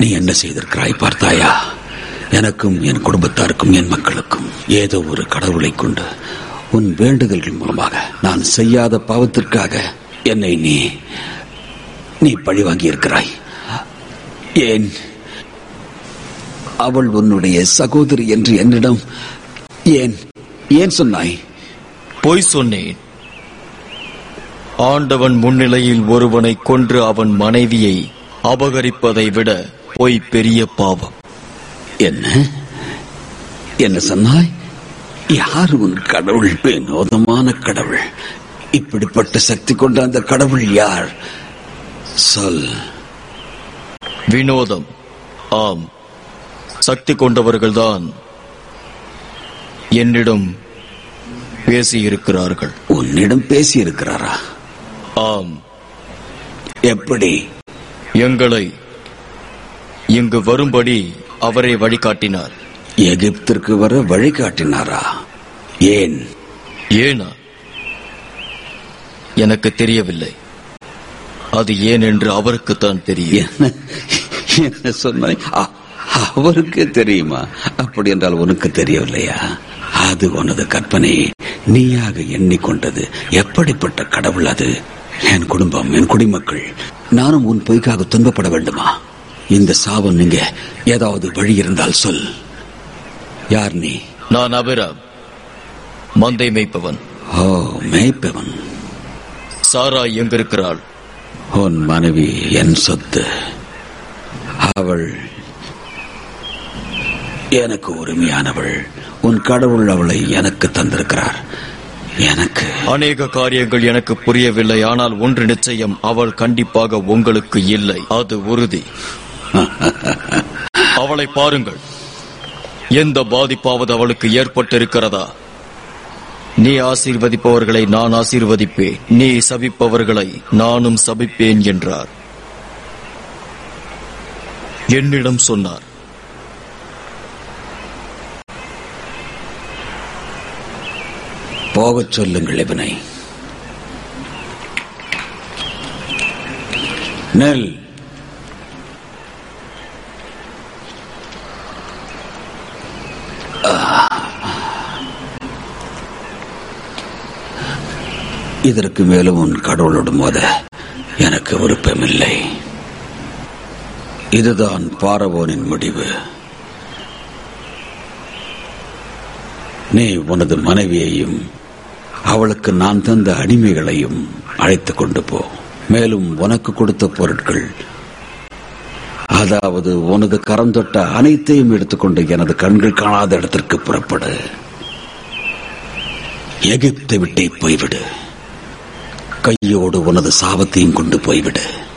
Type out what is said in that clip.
நீ என்ன செய்திருக்கிறாய் பார்த்தாயா? எனக்கும் என் குடும்பத்தாருக்கும் என் மக்களுக்கும் ஏதோ ஒரு கடவுளை கொண்டு உன் வேண்டுதல்கள் மூலமாக நான் செய்யாத பாவத்திற்காக என்னை நீ பழிவாங்கி இருக்கிறாய். ஏன் அவள் உன்னுடைய சகோதரி என்று என்னிடம் ஏன் சொன்னாய்? பொய் சொன்னேன். ஆண்டவன் முன்னிலையில் ஒருவனை கொன்று அவன் மனைவியை அபகரிப்பதை விட பொய் பெரிய பாவம். என்ன சொன்னாய்? யார் உன் கடவுள்? வினோதமான கடவுள். இப்படிப்பட்ட சக்தி கொண்ட அந்த கடவுள் யார்? சொல். வினோதம். ஆம், சக்தி கொண்டவர்கள்தான் என்னிடம் பேசியிருக்கிறார்கள். உன்னிடம் பேசியிருக்கிறாரா? ஆம். எப்படி? எங்களை இங்கு வரும்படி அவரே வழிகாட்டினார். எகிப்திற்கு வர வழிகாட்டினாரா? ஏனா? எனக்கு தெரியவில்லை. அது ஏன் என்று அவருக்குத்தான் தெரியும். என்ன சொன்னாய்? அவருக்கு தெரியுமா? அப்படி என்றால் உனக்கு தெரியவில்லையா? அது உனது கற்பனை, நீயாக எண்ணிக்கொண்டது. எப்படிப்பட்ட கடவுள் அது? என் குடும்பம், என் குடிமக்கள், நானும் உன் பொய்க்காக துன்பப்பட வேண்டுமா? இந்த சாபம் நீங்க ஏதாவது வழி இருந்தால் சொல். யார் நீ? நான் அபிராம், மந்தை மேய்ப்பவன். ஓ, மேய்ப்பவன். சாரா எங்கிருக்கிறாள்? உன் மனைவி என் சொத்து. அவள் எனக்கு உரிமையானவள். உன் கடவுள் அவளை எனக்கு தந்திருக்கிறார். எனக்கு அநேக காரியங்கள் எனக்கு புரியவில்லை. ஆனால் ஒன்று நிச்சயம், அவள் கண்டிப்பாக உங்களுக்கு இல்லை, அது உறுதி. அவளை பாருங்கள். எந்த பாதிப்பாவது அவளுக்கு ஏற்பட்டிருக்கிறதா? நீ ஆசீர்வதிப்பவர்களை நான் ஆசீர்வதிப்பேன், நீ சபிப்பவர்களை நானும் சபிப்பேன் என்றார். என்னிடம் சொன்னார். போகச் சொல்லுங்கள் இவனை. நெல். இதற்கு மேலும் உன் கடவுளோடு மோத எனக்கு விருப்பமில்லை. இதுதான் பார்வோனின் முடிவு. நீ உனது மனைவியையும் அவளுக்கு நான் தந்த அடிமைகளையும் அழைத்துக் கொண்டு போ. மேலும் உனக்கு கொடுத்த பொருட்கள், அதாவது உனது கரம் தொட்ட அனைத்தையும் எடுத்துக்கொண்டு எனது கண்கள் காணாத இடத்திற்கு புறப்படு. எகிப்தை விட்டே போய்விடு. கையோடு உனது சாபத்தையும் கொண்டு போய்விடு.